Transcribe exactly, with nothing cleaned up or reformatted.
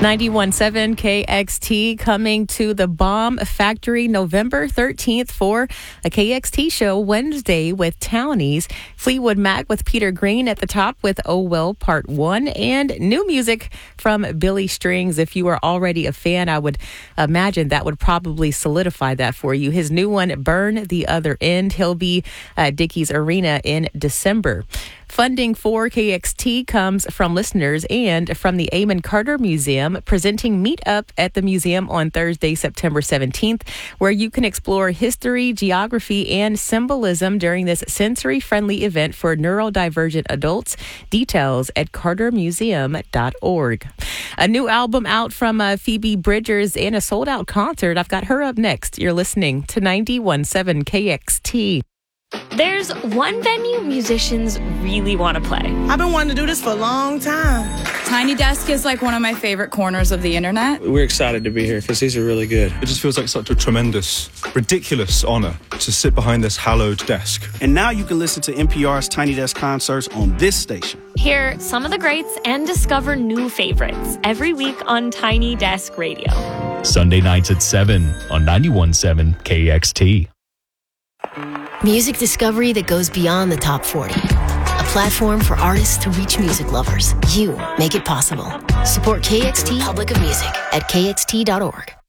ninety-one point seven K X T coming to the Bomb Factory November thirteenth for a K X T show Wednesday with Townies. Fleetwood Mac with Peter Green at the top with Oh Well Part one, and new music from Billy Strings. If you are already a fan, I would imagine that would probably solidify that for you. His new one, Burn the Other End. He'll be at Dickies Arena in December. Funding for K X T comes from listeners and from the Amon Carter Museum, presenting Meet Up at the museum on Thursday, September seventeenth, where you can explore history, geography, and symbolism during this sensory-friendly event for neurodivergent adults. Details at carter museum dot org. A new album out from uh, Phoebe Bridgers and a sold-out concert. I've got her up next. You're listening to ninety-one point seven K X T. There's one venue musicians really want to play. I've been wanting to do this for a long time. Tiny Desk is like one of my favorite corners of the internet. We're excited to be here because these are really good. It just feels like such a tremendous, ridiculous honor to sit behind this hallowed desk. And now you can listen to N P R's Tiny Desk concerts on this station. Hear some of the greats and discover new favorites every week on Tiny Desk Radio. Sunday nights at seven on ninety-one point seven K X T. Music discovery that goes beyond the top forty. A platform for artists to reach music lovers. You make it possible. Support K X T Republic of Music at K X T dot org.